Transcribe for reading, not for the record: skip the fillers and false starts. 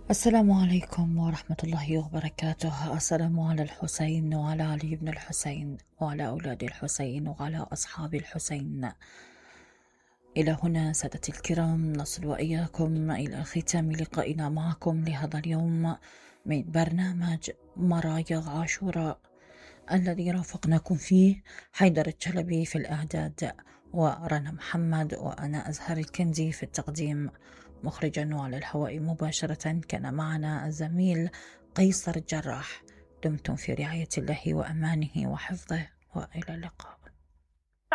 السلام عليكم ورحمة الله وبركاته. السلام على الحسين وعلى علي بن الحسين وعلى أولاد الحسين وعلى أصحاب الحسين. إلى هنا سادتي الكرام نصل وإياكم إلى ختام لقائنا معكم لهذا اليوم من برنامج مرايا عاشوراء الذي رافقناكم فيه حيدر الشلبي في الإعداد، ورنا محمد، وأنا أزهر الكندي في التقديم. مخرجا وعلى الهواء مباشرة كان معنا الزميل قيصر الجراح. دمتم في رعاية الله وأمانه وحفظه، وإلى اللقاء.